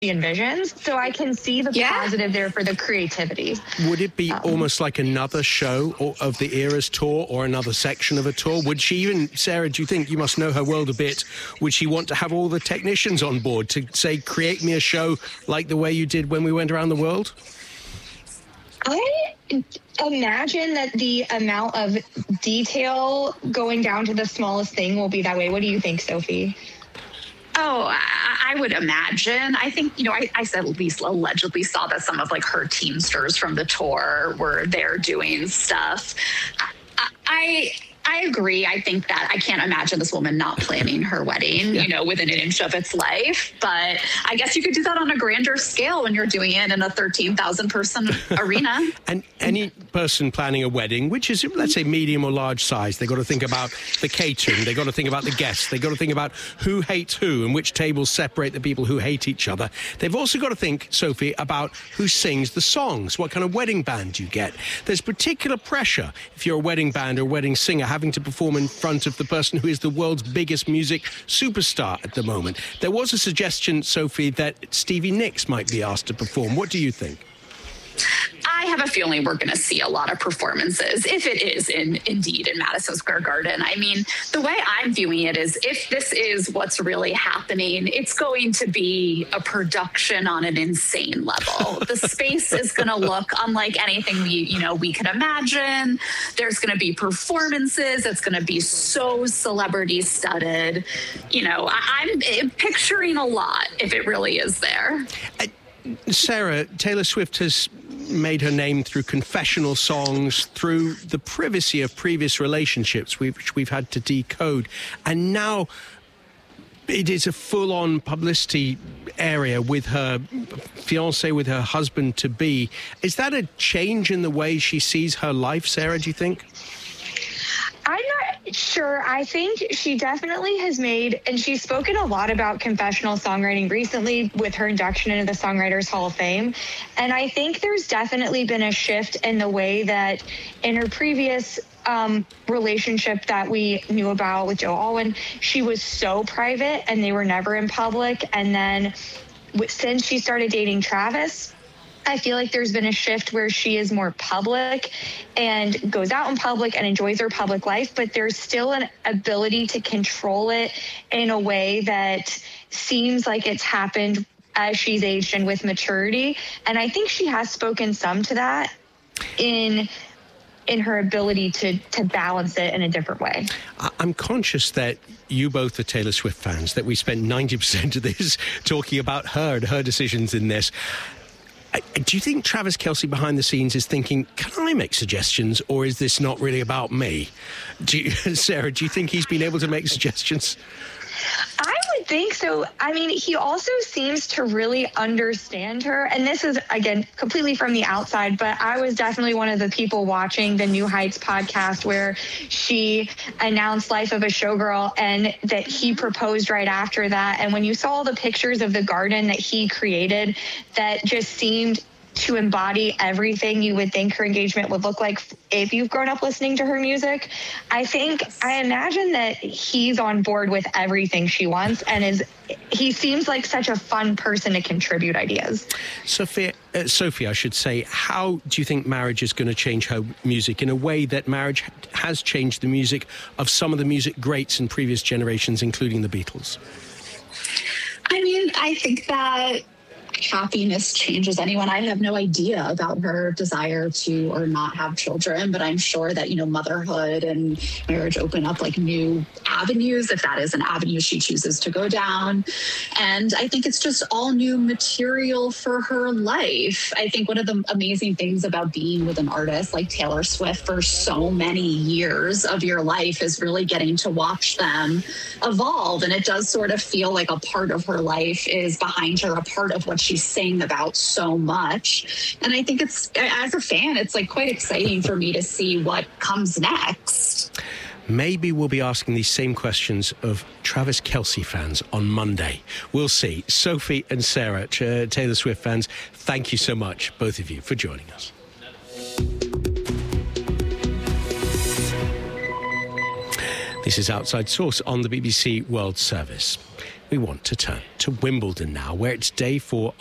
envisions. So I can see the positive there for the creativity. Would it be almost like another show of the Eras tour or another section of a tour? Would she even, Sarah, do you think, you must know her world a bit, would she want to have all the technicians on board to say, create me a show like the way you did when we went around the world? I imagine that the amount of detail going down to the smallest thing will be that way. What do you think, Sophie? Oh, I would imagine. I think, I said at least allegedly saw that some of like her teamsters from the tour were there doing stuff. I agree. I think that I can't imagine this woman not planning her wedding, within an inch of its life. But I guess you could do that on a grander scale when you're doing it in a 13,000 person arena. And any person planning a wedding, which is, let's say, medium or large size, they've got to think about the catering, they've got to think about the guests, they've got to think about who hates who and which tables separate the people who hate each other. They've also got to think, Sophie, about who sings the songs, what kind of wedding band you get. There's particular pressure if you're a wedding band or a wedding singer having to perform in front of the person who is the world's biggest music superstar at the moment. There was a suggestion, Sophie, that Stevie Nicks might be asked to perform. What do you think? I have a feeling we're going to see a lot of performances, if it is indeed in Madison Square Garden. I mean, the way I'm viewing it is, if this is what's really happening, it's going to be a production on an insane level. The space is going to look unlike anything we could imagine. There's going to be performances. It's going to be so celebrity studded. I'm picturing a lot if it really is there. Sarah, Taylor Swift has made her name through confessional songs, through the privacy of previous relationships which we've had to decode. And now it is a full-on publicity area with her fiancé, with her husband-to-be. Is that a change in the way she sees her life, Sarah, do you think? I'm not sure. I think she definitely has made, and she's spoken a lot about confessional songwriting recently with her induction into the Songwriters Hall of Fame. And I think there's definitely been a shift in the way that in her previous relationship that we knew about with Joe Alwyn, she was so private and they were never in public. And then since she started dating Travis, I feel like there's been a shift where she is more public and goes out in public and enjoys her public life, but there's still an ability to control it in a way that seems like it's happened as she's aged and with maturity. And I think she has spoken some to that in her ability to balance it in a different way. I'm conscious that you both are Taylor Swift fans, that we spent 90% of this talking about her and her decisions in this. Do you think Travis Kelce behind the scenes is thinking, can I make suggestions, or is this not really about me? Sarah, do you think he's been able to make suggestions? I would think so. I mean, he also seems to really understand her. And this is, again, completely from the outside, but I was definitely one of the people watching the New Heights podcast where she announced Life of a Showgirl and that he proposed right after that. And when you saw the pictures of the garden that he created, that just seemed to embody everything you would think her engagement would look like if you've grown up listening to her music. I imagine that he's on board with everything she wants, and he seems like such a fun person to contribute ideas. Sophie, I should say, how do you think marriage is going to change her music in a way that marriage has changed the music of some of the music greats in previous generations, including the Beatles? I mean, I think that happiness changes anyone. I have no idea about her desire to or not have children, but I'm sure that, motherhood and marriage open up like new avenues, if that is an avenue she chooses to go down. And I think it's just all new material for her life. I think one of the amazing things about being with an artist like Taylor Swift for so many years of your life is really getting to watch them evolve. And it does sort of feel like a part of her life is behind her, a part of what she's saying about so much. And I think it's, as a fan, it's like quite exciting for me to see what comes next. Maybe we'll be asking these same questions of Travis Kelce fans on Monday. We'll see. Sophie and Sarah, Taylor Swift fans, thank you so much, both of you, for joining us. This is Outside Source on the BBC World Service. we want to turn to Wimbledon now, where it's day 4